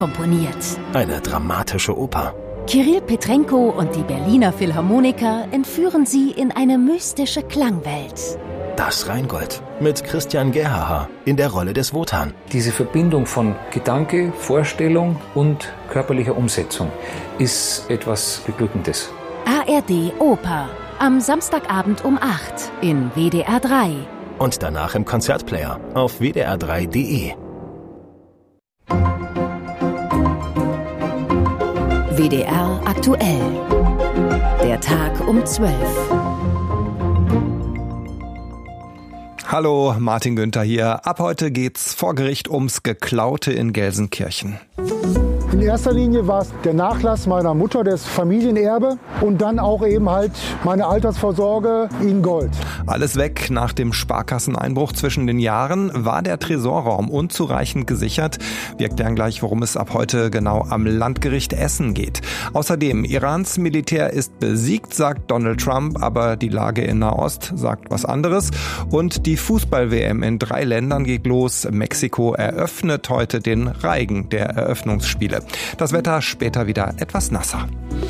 komponiert. Eine dramatische Oper. Kirill Petrenko und die Berliner Philharmoniker entführen sie in eine mystische Klangwelt. Das Rheingold mit Christian Gerhaher in der Rolle des Wotan. Diese Verbindung von Gedanke, Vorstellung und körperlicher Umsetzung ist etwas Beglückendes. ARD Oper. Am Samstagabend um 8 in WDR 3. Und danach im Konzertplayer auf wdr3.de. WDR aktuell. Der Tag um 12. Hallo, Martin Günther hier. Ab heute geht's vor Gericht ums Geklaute in Gelsenkirchen. In erster Linie war es der Nachlass meiner Mutter, das Familienerbe und dann auch eben halt meine Altersvorsorge in Gold. Alles weg. Nach dem Sparkasseneinbruch zwischen den Jahren war der Tresorraum unzureichend gesichert. Wir erklären gleich, worum es ab heute genau am Landgericht Essen geht. Außerdem, Irans Militär ist besiegt, sagt Donald Trump, aber die Lage in Nahost sagt was anderes. Und die Fußball-WM in 3 Ländern geht los. Mexiko eröffnet heute den Reigen der Eröffnungsspiele. Das Wetter später wieder etwas nasser.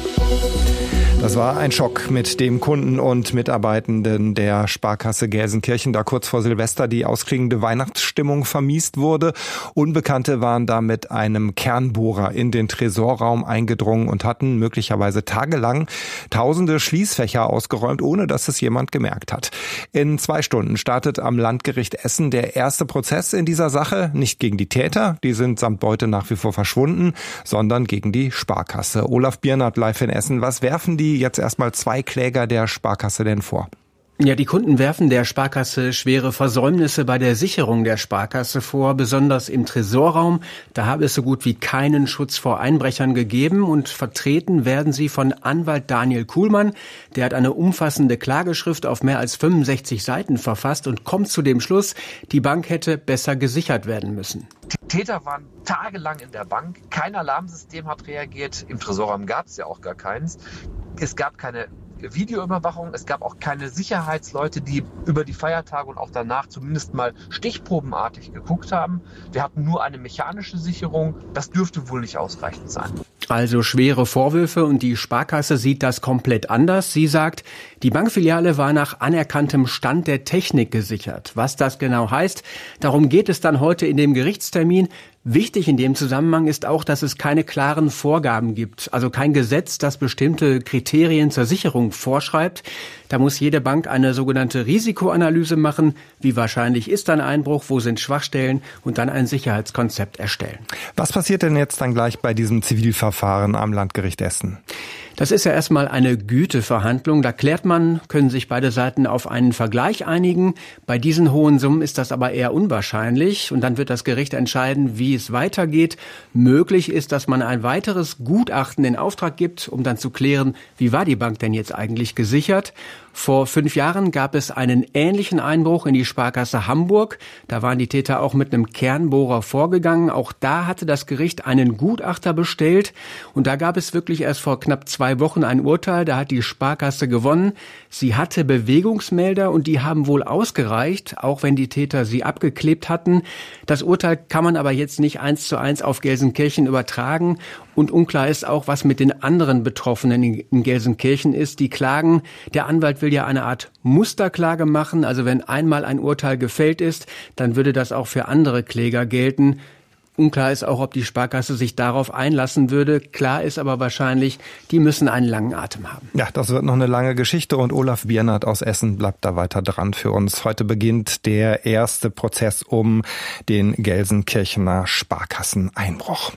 Das war ein Schock mit dem Kunden und Mitarbeitenden der Sparkasse Gelsenkirchen, da kurz vor Silvester die ausklingende Weihnachtsstimmung vermiest wurde. Unbekannte waren da mit einem Kernbohrer in den Tresorraum eingedrungen und hatten möglicherweise tagelang tausende Schließfächer ausgeräumt, ohne dass es jemand gemerkt hat. In 2 Stunden startet am Landgericht Essen der erste Prozess in dieser Sache, nicht gegen die Täter, die sind samt Beute nach wie vor verschwunden, sondern gegen die Sparkasse. Olaf Biernert live in Essen. Was werfen die jetzt erstmal 2 Kläger der Sparkasse denn vor? Ja, die Kunden werfen der Sparkasse schwere Versäumnisse bei der Sicherung der Sparkasse vor, besonders im Tresorraum. Da habe es so gut wie keinen Schutz vor Einbrechern gegeben und vertreten werden sie von Anwalt Daniel Kuhlmann. Der hat eine umfassende Klageschrift auf mehr als 65 Seiten verfasst und kommt zu dem Schluss, die Bank hätte besser gesichert werden müssen. Die Täter waren tagelang in der Bank, kein Alarmsystem hat reagiert, im Tresorraum gab es ja auch gar keins. Es gab keine Videoüberwachung, es gab auch keine Sicherheitsleute, die über die Feiertage und auch danach zumindest mal stichprobenartig geguckt haben. Wir hatten nur eine mechanische Sicherung, das dürfte wohl nicht ausreichend sein. Also schwere Vorwürfe und die Sparkasse sieht das komplett anders. Sie sagt, die Bankfiliale war nach anerkanntem Stand der Technik gesichert. Was das genau heißt, darum geht es dann heute in dem Gerichtstermin. Wichtig in dem Zusammenhang ist auch, dass es keine klaren Vorgaben gibt, also kein Gesetz, das bestimmte Kriterien zur Sicherung vorschreibt. Da muss jede Bank eine sogenannte Risikoanalyse machen. Wie wahrscheinlich ist ein Einbruch, wo sind Schwachstellen und dann ein Sicherheitskonzept erstellen. Was passiert denn jetzt dann gleich bei diesem Zivilverfahren am Landgericht Essen? Das ist ja erstmal eine Güteverhandlung. Da klärt man, können sich beide Seiten auf einen Vergleich einigen. Bei diesen hohen Summen ist das aber eher unwahrscheinlich. Und dann wird das Gericht entscheiden, wie es weitergeht. Möglich ist, dass man ein weiteres Gutachten in Auftrag gibt, um dann zu klären, wie war die Bank denn jetzt eigentlich gesichert. Vor 5 Jahren gab es einen ähnlichen Einbruch in die Sparkasse Hamburg. Da waren die Täter auch mit einem Kernbohrer vorgegangen. Auch da hatte das Gericht einen Gutachter bestellt. Und da gab es wirklich erst vor knapp 2 Wochen ein Urteil. Da hat die Sparkasse gewonnen. Sie hatte Bewegungsmelder und die haben wohl ausgereicht, auch wenn die Täter sie abgeklebt hatten. Das Urteil kann man aber jetzt nicht 1:1 auf Gelsenkirchen übertragen. Und unklar ist auch, was mit den anderen Betroffenen in Gelsenkirchen ist. Die klagen, der Anwalt will ja eine Art Musterklage machen. Also wenn einmal ein Urteil gefällt ist, dann würde das auch für andere Kläger gelten. Unklar ist auch, ob die Sparkasse sich darauf einlassen würde. Klar ist aber wahrscheinlich, die müssen einen langen Atem haben. Ja, das wird noch eine lange Geschichte und Olaf Biernert aus Essen bleibt da weiter dran für uns. Heute beginnt der erste Prozess um den Gelsenkirchener Sparkasseneinbruch.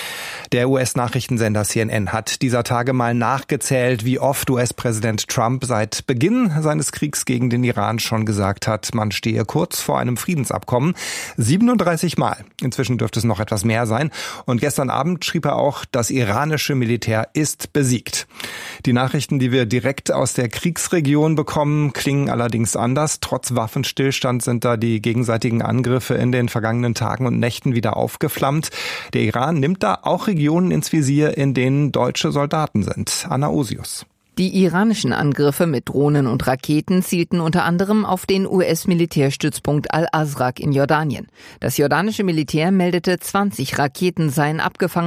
Der US-Nachrichtensender CNN hat dieser Tage mal nachgezählt, wie oft US-Präsident Trump seit Beginn seines Kriegs gegen den Iran schon gesagt hat, man stehe kurz vor einem Friedensabkommen. 37 Mal. Inzwischen dürfte es noch etwas mehr sein. Und gestern Abend schrieb er auch, das iranische Militär ist besiegt. Die Nachrichten, die wir direkt aus der Kriegsregion bekommen, klingen allerdings anders. Trotz Waffenstillstand sind da die gegenseitigen Angriffe in den vergangenen Tagen und Nächten wieder aufgeflammt. Der Iran nimmt da auch Regionen ins Visier, in denen deutsche Soldaten sind. Anna Osius. Die iranischen Angriffe mit Drohnen und Raketen zielten unter anderem auf den US-Militärstützpunkt Al-Azraq in Jordanien. Das jordanische Militär meldete, 20 Raketen seien abgefangen